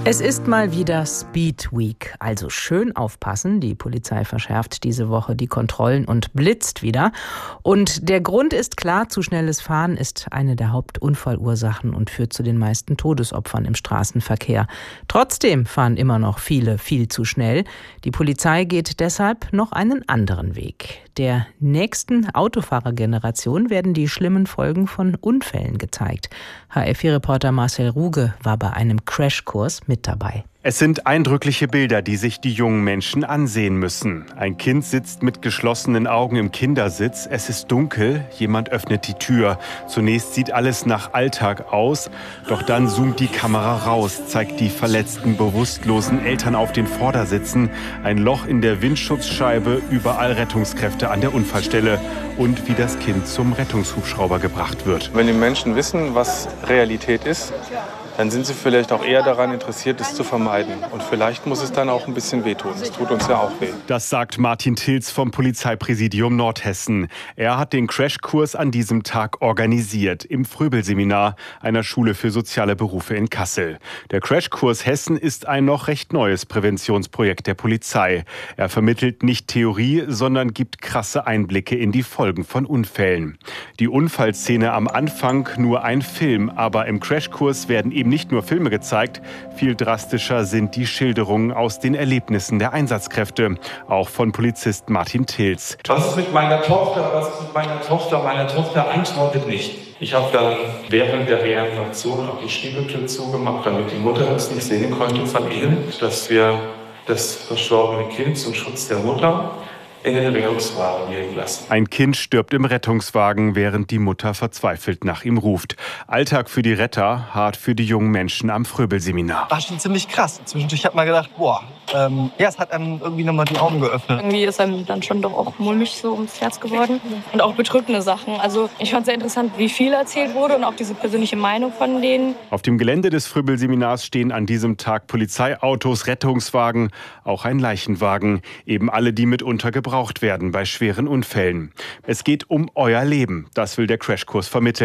Es ist mal wieder Speed Week, also schön aufpassen. Die Polizei verschärft diese Woche die Kontrollen und blitzt wieder. Und der Grund ist klar, zu schnelles Fahren ist eine der Hauptunfallursachen und führt zu den meisten Todesopfern im Straßenverkehr. Trotzdem fahren immer noch viele viel zu schnell. Die Polizei geht deshalb noch einen anderen Weg. Der nächsten Autofahrergeneration werden die schlimmen Folgen von Unfällen gezeigt. HR4-Reporter Marcel Ruge war bei einem Crashkurs mit dabei. Es sind eindrückliche Bilder, die sich die jungen Menschen ansehen müssen. Ein Kind sitzt mit geschlossenen Augen im Kindersitz. Es ist dunkel, jemand öffnet die Tür. Zunächst sieht alles nach Alltag aus, doch dann zoomt die Kamera raus, zeigt die verletzten, bewusstlosen Eltern auf den Vordersitzen, ein Loch in der Windschutzscheibe, überall Rettungskräfte an der Unfallstelle und wie das Kind zum Rettungshubschrauber gebracht wird. Wenn die Menschen wissen, was Realität ist, dann sind sie vielleicht auch eher daran interessiert, es zu vermeiden. Und vielleicht muss es dann auch ein bisschen wehtun. Es tut uns ja auch weh. Das sagt Martin Tilz vom Polizeipräsidium Nordhessen. Er hat den Crashkurs an diesem Tag organisiert im Fröbel-Seminar, einer Schule für soziale Berufe in Kassel. Der Crashkurs Hessen ist ein noch recht neues Präventionsprojekt der Polizei. Er vermittelt nicht Theorie, sondern gibt krasse Einblicke in die Folgen von Unfällen. Die Unfallszene am Anfang nur ein Film, aber im Crashkurs werden eben nicht nur Filme gezeigt, viel drastischer sind die Schilderungen aus den Erlebnissen der Einsatzkräfte, auch von Polizist Martin Tilz. Was ist mit meiner Tochter? Was ist mit meiner Tochter? Meine Tochter antwortet nicht. Ich habe dann während der Reanimation auch die Spiegeltür zugemacht, damit die Mutter das nicht sehen konnte von ihr, dass wir das verstorbene Kind zum Schutz der Mutter in den Rettungswagen legen lassen. Ein Kind stirbt im Rettungswagen, während die Mutter verzweifelt nach ihm ruft. Alltag für die Retter, hart für die jungen Menschen am Fröbel-Seminar. War schon ziemlich krass. Zwischendurch hat man gedacht, es hat einem irgendwie nochmal die Augen geöffnet. Irgendwie ist einem dann schon doch auch mulmig so ums Herz geworden. Und auch bedrückende Sachen. Also ich fand es sehr interessant, wie viel erzählt wurde und auch diese persönliche Meinung von denen. Auf dem Gelände des Fröbel-Seminars stehen an diesem Tag Polizeiautos, Rettungswagen, auch ein Leichenwagen. Eben alle, die mitunter gebraucht werden bei schweren Unfällen. Es geht um euer Leben. Das will der Crashkurs vermitteln.